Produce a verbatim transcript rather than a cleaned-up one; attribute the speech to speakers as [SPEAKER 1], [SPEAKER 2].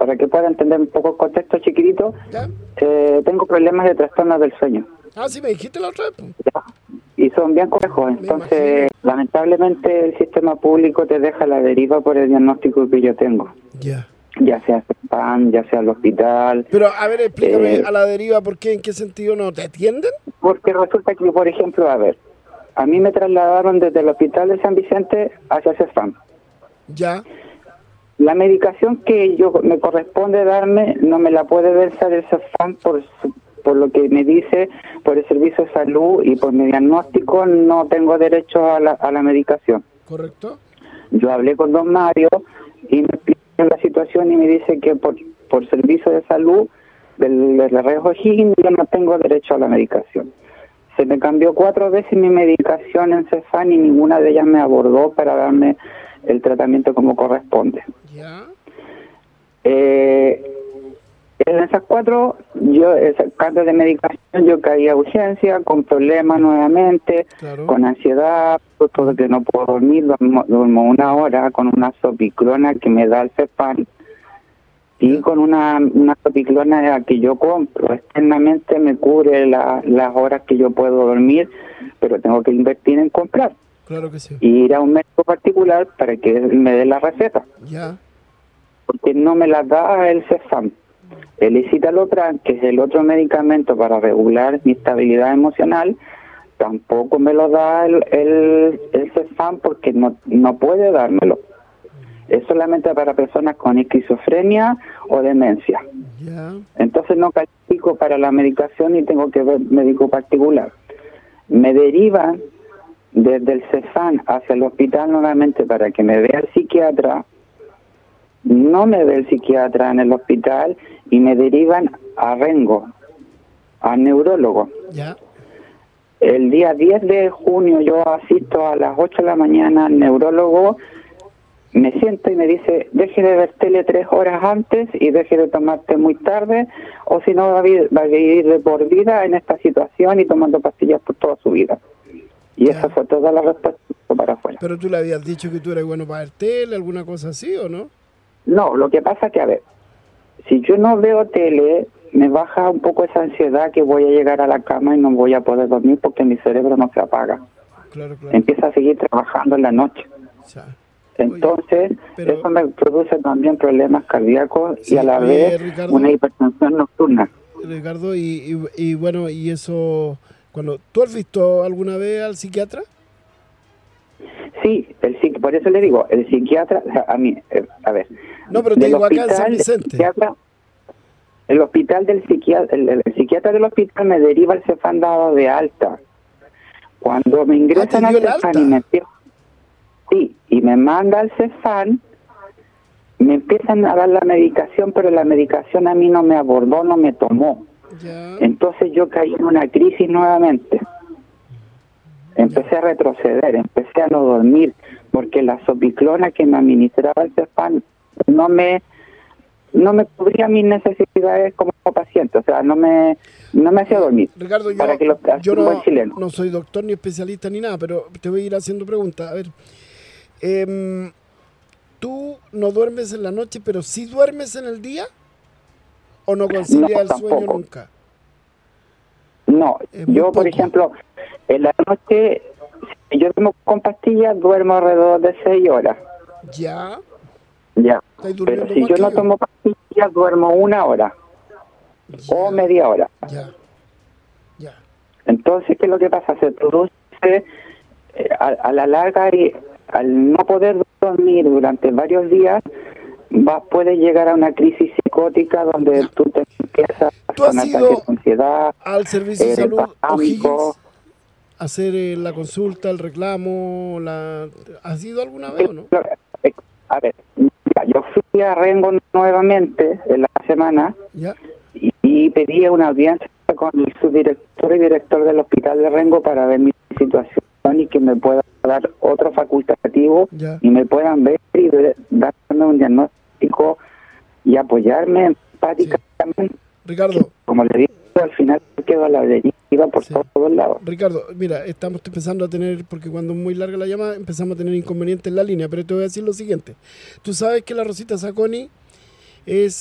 [SPEAKER 1] para que pueda entender un poco el contexto chiquitito, eh, tengo problemas de trastornos del sueño.
[SPEAKER 2] Ah, sí, me dijiste la otra vez.
[SPEAKER 1] ¿Ya? Y son bien complejos, entonces lamentablemente el sistema público te deja a la deriva por el diagnóstico que yo tengo.
[SPEAKER 2] Ya.
[SPEAKER 1] Ya sea CEFAM, ya sea el hospital.
[SPEAKER 2] Pero, a ver, explícame
[SPEAKER 1] eh,
[SPEAKER 2] a la deriva, ¿por qué? ¿En qué sentido no te atienden?
[SPEAKER 1] Porque resulta que, por ejemplo, a ver, a mí me trasladaron desde el hospital de San Vicente hacia CEFAM.
[SPEAKER 2] Ya.
[SPEAKER 1] La medicación que yo me corresponde darme no me la puede versar el CEFAM por, por lo que me dice, por el servicio de salud y por mi diagnóstico no tengo derecho a la, a la medicación.
[SPEAKER 2] ¿Correcto?
[SPEAKER 1] Yo hablé con don Mario y me explicó la situación y me dice que por, por servicio de salud del, del riesgo Higgins yo no tengo derecho a la medicación. Se me cambió cuatro veces mi medicación en CEFAM y ninguna de ellas me abordó para darme el tratamiento como corresponde.
[SPEAKER 2] Ya.
[SPEAKER 1] Eh, en esas cuatro, yo, ese cambio de medicación, yo caí a urgencia, con problemas nuevamente,
[SPEAKER 2] Claro.
[SPEAKER 1] con ansiedad, todo que no puedo dormir, duermo, duermo una hora con una sopiclona que me da el CEFAM y con una, una sopiclona que yo compro. Externamente me cubre la, las horas que yo puedo dormir, pero tengo que invertir en comprar.
[SPEAKER 2] Claro que sí.
[SPEAKER 1] Y ir a un médico particular para que me dé la receta.
[SPEAKER 2] Ya.
[SPEAKER 1] Porque no me la da el CEFAM. El escitalopram, que es el otro medicamento para regular mi estabilidad emocional, tampoco me lo da el, el, el CEFAM porque no, no puede dármelo. Es solamente para personas con esquizofrenia o demencia.
[SPEAKER 2] Ya.
[SPEAKER 1] Entonces no califico para la medicación y tengo que ver médico particular. Me derivan desde el CEFAM hacia el hospital nuevamente para que me vea el psiquiatra. No me ve el psiquiatra en el hospital y me derivan a Rengo, al neurólogo.
[SPEAKER 2] Ya.
[SPEAKER 1] El día diez de junio yo asisto a las ocho de la mañana al neurólogo, me siento y me dice, deje de ver tele tres horas antes y deje de tomarte muy tarde, o si no va a vivir, va a vivir de por vida en esta situación y tomando pastillas por toda su vida. Y
[SPEAKER 2] Ya.
[SPEAKER 1] esa fue toda la respuesta para afuera.
[SPEAKER 2] Pero tú le habías dicho que tú eras bueno para ver tele, alguna cosa así, ¿o no?
[SPEAKER 1] No, lo que pasa que, a ver, si yo no veo tele, me baja un poco esa ansiedad que voy a llegar a la cama y no voy a poder dormir porque mi cerebro no se apaga.
[SPEAKER 2] Claro, claro.
[SPEAKER 1] Empieza a seguir trabajando en la noche.
[SPEAKER 2] O sea,
[SPEAKER 1] Entonces,
[SPEAKER 2] pero-
[SPEAKER 1] eso me produce también problemas cardíacos
[SPEAKER 2] Sí,
[SPEAKER 1] y a la
[SPEAKER 2] oye,
[SPEAKER 1] vez
[SPEAKER 2] Ricardo.
[SPEAKER 1] una hipertensión nocturna.
[SPEAKER 2] Ricardo, y, y, y bueno, y eso, cuando ¿tú has visto alguna vez al psiquiatra?
[SPEAKER 1] Sí, el psiqui- por eso le digo, el psiquiatra, o sea, a mí, eh, a ver.
[SPEAKER 2] No, pero te
[SPEAKER 1] del
[SPEAKER 2] digo acá en San
[SPEAKER 1] hospital,
[SPEAKER 2] Vicente.
[SPEAKER 1] el psiquiatra- el hospital del psiquiatra, el, el psiquiatra del hospital me deriva el CEFAM dado de alta. Cuando me ingresan
[SPEAKER 2] Ah, ¿te dio
[SPEAKER 1] al
[SPEAKER 2] el
[SPEAKER 1] CEFAM
[SPEAKER 2] alta?
[SPEAKER 1] y me empie- sí, y me manda al CEFAM, me empiezan a dar la medicación, pero la medicación a mí no me abordó, no me tomó.
[SPEAKER 2] Ya.
[SPEAKER 1] Entonces yo caí en una crisis nuevamente. Empecé a retroceder, empecé a no dormir, porque la sopiclona que me administraba el CEFAM no me no me cubría mis necesidades como paciente, o sea, no me no me hacía dormir.
[SPEAKER 2] Ricardo, yo,
[SPEAKER 1] para que lo
[SPEAKER 2] yo
[SPEAKER 1] un buen
[SPEAKER 2] no,
[SPEAKER 1] chileno.
[SPEAKER 2] no soy doctor ni especialista ni nada, pero te voy a ir haciendo preguntas. A ver, em, ¿tú no duermes en la noche, pero sí duermes en el día? ¿O no concilias
[SPEAKER 1] No,
[SPEAKER 2] el sueño
[SPEAKER 1] tampoco.
[SPEAKER 2] nunca?
[SPEAKER 1] No,
[SPEAKER 2] Es muy
[SPEAKER 1] yo por
[SPEAKER 2] poco.
[SPEAKER 1] ejemplo, en la noche, si yo duermo con pastillas, duermo alrededor de seis horas.
[SPEAKER 2] Ya.
[SPEAKER 1] Ya.
[SPEAKER 2] ¿Estás durmiendo
[SPEAKER 1] Pero si
[SPEAKER 2] más
[SPEAKER 1] yo
[SPEAKER 2] que
[SPEAKER 1] no
[SPEAKER 2] yo?
[SPEAKER 1] tomo pastillas, duermo una hora o media hora.
[SPEAKER 2] Ya. Ya.
[SPEAKER 1] Entonces, ¿qué es lo que pasa? Se produce eh, a, a la larga y al no poder dormir durante varios días, va, puede llegar a una crisis psicótica donde
[SPEAKER 2] Ya.
[SPEAKER 1] tú te empiezas
[SPEAKER 2] ¿Tú has
[SPEAKER 1] con
[SPEAKER 2] ido
[SPEAKER 1] ataques de ansiedad,
[SPEAKER 2] al servicio de
[SPEAKER 1] eres
[SPEAKER 2] salud
[SPEAKER 1] pánico.
[SPEAKER 2] O'Higgins a hacer eh, la consulta, el reclamo? La... ¿Has ido alguna vez o no?
[SPEAKER 1] A ver, mira, yo fui a Rengo nuevamente en la semana
[SPEAKER 2] Ya.
[SPEAKER 1] y, y pedí una audiencia con el subdirector y director del hospital de Rengo para ver mi situación y que me pueda dar otro facultativo
[SPEAKER 2] Ya.
[SPEAKER 1] y me puedan ver y ver- darme un diagnóstico y apoyarme empáticamente.
[SPEAKER 2] Ricardo,
[SPEAKER 1] Como le digo, al final quedo a la deriva por
[SPEAKER 2] Sí.
[SPEAKER 1] todos lados.
[SPEAKER 2] Ricardo, mira, estamos empezando a tener, porque cuando es muy larga la llamada, empezamos a tener inconvenientes en la línea, pero te voy a decir lo siguiente. Tú sabes que la Rosita Zacconi es